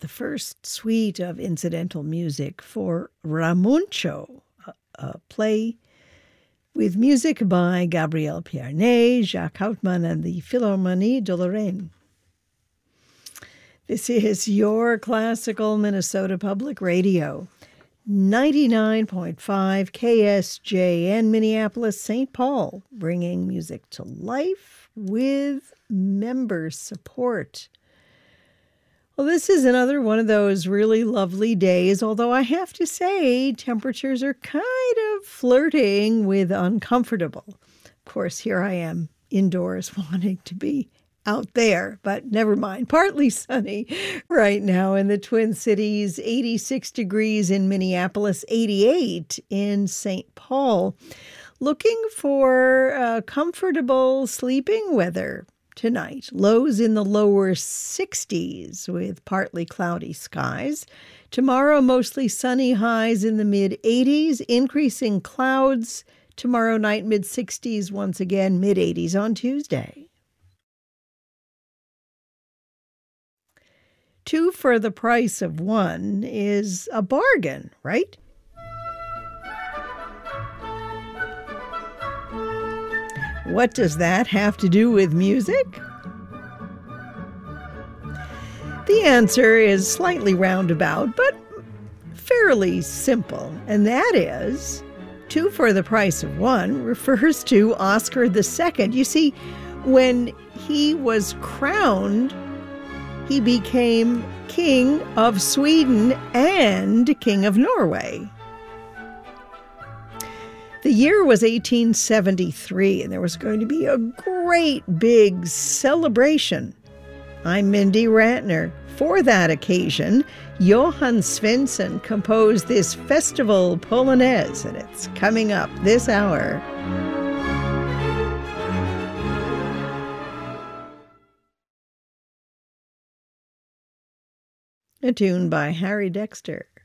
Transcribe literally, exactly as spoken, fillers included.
the first suite of incidental music for Ramuncio, a, a play with music by Gabriel Pierné, Jacques Hautman, and the Philharmonie de Lorraine. This is your classical Minnesota Public Radio, ninety-nine point five K S J N, Minneapolis, Saint Paul, bringing music to life with member support. Well, this is another one of those really lovely days, although I have to say temperatures are kind of flirting with uncomfortable. Of course, here I am indoors wanting to be out there, but never mind. Partly sunny right now in the Twin Cities, eighty-six degrees in Minneapolis, eighty-eight in Saint Paul. Looking for uh, comfortable sleeping weather tonight. Lows in the lower sixties with partly cloudy skies. Tomorrow, mostly sunny, highs in the mid-eighties, increasing clouds. Tomorrow night, mid-sixties, once again, mid-eighties on Tuesday. Two for the price of one is a bargain, right? What does that have to do with music? The answer is slightly roundabout, but fairly simple, and that is two for the price of one refers to Oscar the Second. You see, when he was crowned, he became King of Sweden and King of Norway. The year was eighteen seventy-three, and there was going to be a great big celebration. I'm Mindy Ratner. For that occasion, Johann Svensson composed this festival polonaise, and it's coming up this hour. A tune by Harry Dexter.